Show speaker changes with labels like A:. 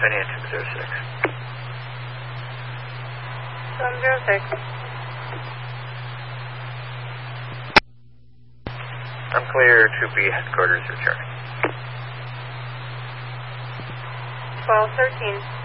A: Phoenix 06.
B: 706.
A: I'm clear to be headquarters returning.
B: 1213.